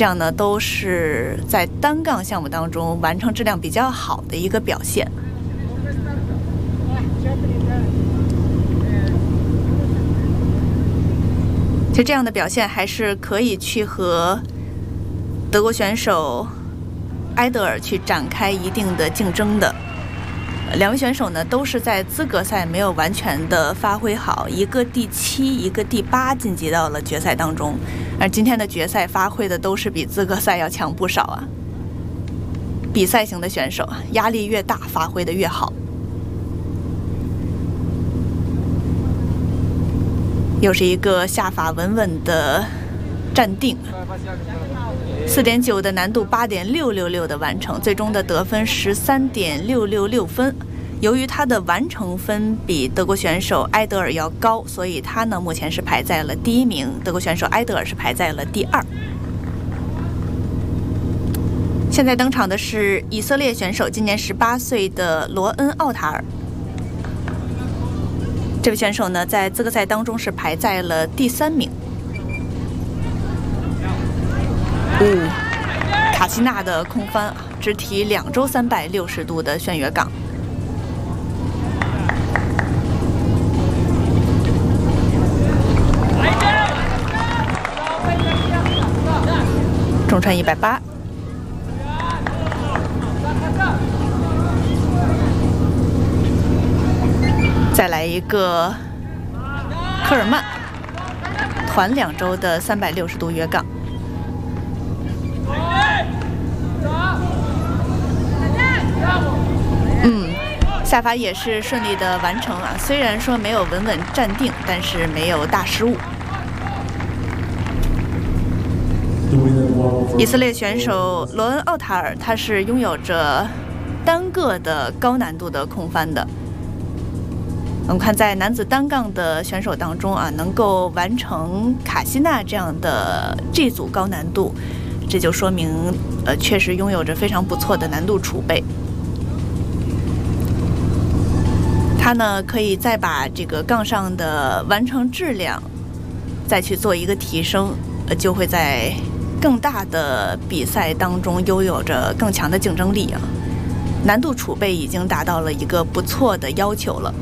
这样呢都是在单杠项目当中完成质量比较好的一个表现。其实这样的表现还是可以去和德国选手埃德尔去展开一定的竞争的。两位选手呢都是在资格赛没有完全的发挥好，一个第7，一个第8晋级到了决赛当中，而今天的决赛发挥的都是比资格赛要强不少啊。比赛型的选手压力越大，发挥的越好。又是一个下法稳稳的站定，4.9的难度8.666的完成，最终的得分13.666分。由于他的完成分比德国选手埃德尔要高，所以他呢目前是排在了第1名，德国选手埃德尔是排在了第2。现在登场的是以色列选手，今年18岁的罗恩·奥塔尔。这位选手呢在资格赛当中是排在了第3名。卡西纳的空翻直提2周360度的旋跃杠。中穿180。再来一个科尔曼团2周的360度跃杠。下法也是顺利的完成啊，虽然说没有稳稳站定，但是没有大失误。以色列选手罗恩·奥塔尔，他是拥有着单个的高难度的空翻的。我们看在男子单杠的选手当中啊，能够完成卡西纳这样的这组高难度，这就说明确实拥有着非常不错的难度储备。他呢可以再把这个杠上的完成质量再去做一个提升，就会在更大的比赛当中拥有着更强的竞争力啊。难度储备已经达到了一个不错的要求了。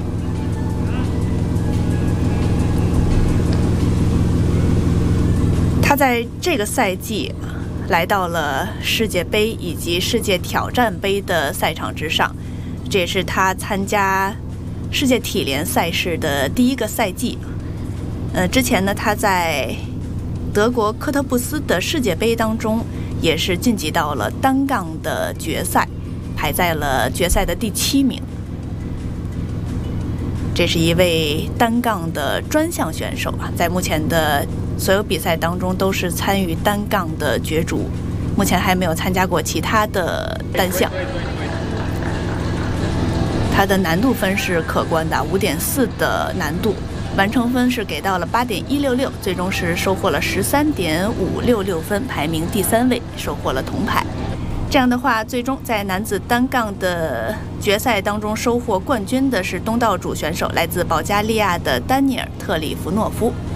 他在这个赛季来到了世界杯以及世界挑战杯的赛场之上，这也是他参加世界体联赛事的第1个赛季。之前呢，他在德国科特布斯的世界杯当中也是晋级到了单杠的决赛，排在了决赛的第7名。这是一位单杠的专项选手啊，在目前的所有比赛当中都是参与单杠的角逐，目前还没有参加过其他的单项。他的难度分是可观的，5.4的难度，完成分是给到了8.166，最终是收获了13.566分，排名第3位，收获了铜牌。这样的话，最终在男子单杠的决赛当中收获冠军的是东道主选手，来自保加利亚的丹尼尔·特里弗诺夫。